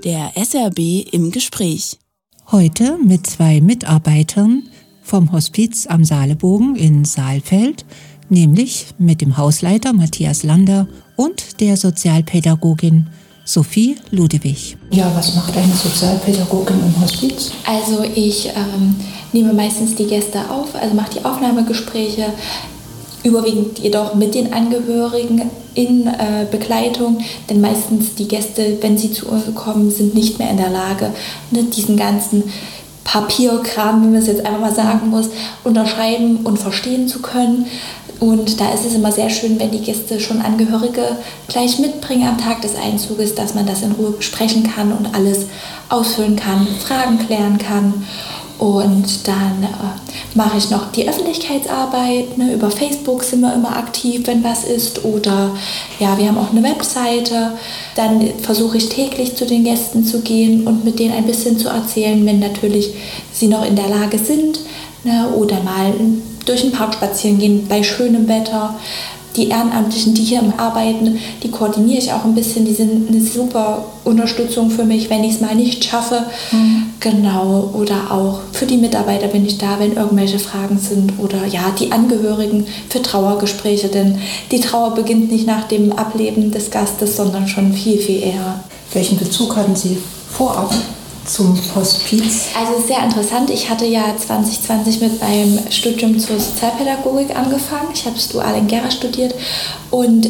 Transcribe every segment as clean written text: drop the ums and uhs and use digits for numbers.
Der SRB im Gespräch. Heute mit 2 Mitarbeitern vom Hospiz am Saale-Bogen in Saalfeld, nämlich mit dem Hausleiter Matthias Lander und der Sozialpädagogin Sophie Ludewig. Ja, was macht eine Sozialpädagogin im Hospiz? Also ich nehme meistens die Gäste auf, also mache die Aufnahmegespräche, überwiegend jedoch mit den Angehörigen in Begleitung, denn meistens die Gäste, wenn sie zu uns kommen, sind nicht mehr in der Lage, diesen ganzen Papierkram, wie man es jetzt einfach mal sagen muss, unterschreiben und verstehen zu können. Und da ist es immer sehr schön, wenn die Gäste schon Angehörige gleich mitbringen am Tag des Einzuges, dass man das in Ruhe besprechen kann und alles ausfüllen kann, Fragen klären kann. Und dann mache ich noch die Öffentlichkeitsarbeit. Über Facebook sind wir immer aktiv, wenn was ist. Oder ja, wir haben auch eine Webseite. Dann versuche ich täglich zu den Gästen zu gehen und mit denen ein bisschen zu erzählen, wenn natürlich sie noch in der Lage sind. Oder mal durch den Park spazieren gehen bei schönem Wetter. Die Ehrenamtlichen, die hier arbeiten, die koordiniere ich auch ein bisschen. Die sind eine super Unterstützung für mich, wenn ich es mal nicht schaffe. Genau. Oder auch für die Mitarbeiter bin ich da, wenn irgendwelche Fragen sind. Oder ja, die Angehörigen für Trauergespräche. Denn die Trauer beginnt nicht nach dem Ableben des Gastes, sondern schon viel, viel eher. Welchen Bezug hatten Sie vorab zum Hospiz? Also sehr interessant. Ich hatte ja 2020 mit einem Studium zur Sozialpädagogik angefangen. Ich habe das dual in Gera studiert und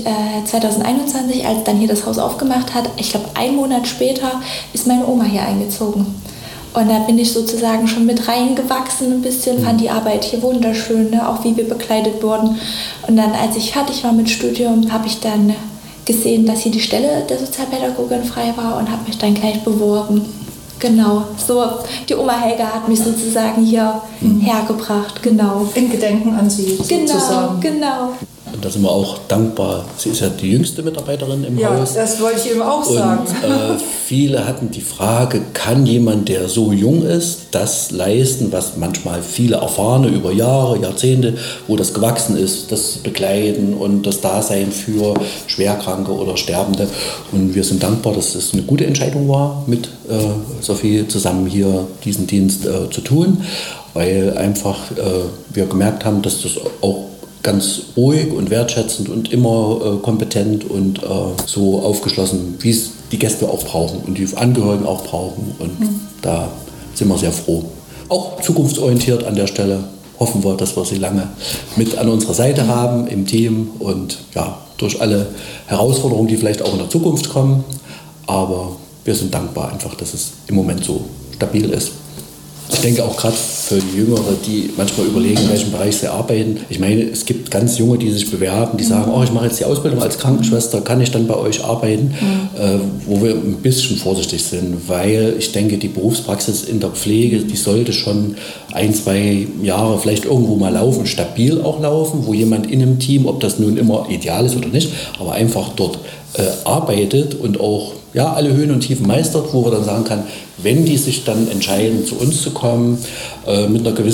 2021, als dann hier das Haus aufgemacht hat, ich glaube 1 Monat später, ist meine Oma hier eingezogen. Und da bin ich sozusagen schon mit reingewachsen ein bisschen, fand die Arbeit hier wunderschön, auch wie wir begleitet wurden. Und dann, als ich fertig war mit Studium, habe ich dann gesehen, dass hier die Stelle der Sozialpädagogin frei war und habe mich dann gleich beworben. Genau, so die Oma Helga hat mich sozusagen hier hergebracht, genau. In Gedenken an Sie sozusagen. Genau. Und da sind wir auch dankbar. Sie ist ja die jüngste Mitarbeiterin im Haus. Ja, das wollte ich eben auch sagen. Und viele hatten die Frage, kann jemand, der so jung ist, das leisten, was manchmal viele Erfahrene über Jahre, Jahrzehnte, wo das gewachsen ist, das Begleiten und das Dasein für Schwerkranke oder Sterbende. Und wir sind dankbar, dass es eine gute Entscheidung war, mit Sophie zusammen hier diesen Dienst zu tun, weil einfach wir gemerkt haben, dass das auch ganz ruhig und wertschätzend und immer kompetent und so aufgeschlossen, wie es die Gäste auch brauchen und die Angehörigen auch brauchen. Und da sind wir sehr froh. Auch zukunftsorientiert an der Stelle hoffen wir, dass wir sie lange mit an unserer Seite haben im Team und ja, durch alle Herausforderungen, die vielleicht auch in der Zukunft kommen. Aber wir sind dankbar einfach, dass es im Moment so stabil ist. Ich denke auch gerade für Jüngere, die manchmal überlegen, in welchem Bereich sie arbeiten. Ich meine, es gibt ganz Junge, die sich bewerben, die sagen, ich mache jetzt die Ausbildung als Krankenschwester, kann ich dann bei euch arbeiten? Wo wir ein bisschen vorsichtig sind, weil ich denke, die Berufspraxis in der Pflege, die sollte schon 1, 2 Jahre vielleicht irgendwo mal laufen, stabil auch laufen, wo jemand in einem Team, ob das nun immer ideal ist oder nicht, aber einfach dort arbeitet und auch alle Höhen und Tiefen meistert, wo wir dann sagen kann, wenn die sich dann entscheiden, zu uns zu kommen, mit einer gewissen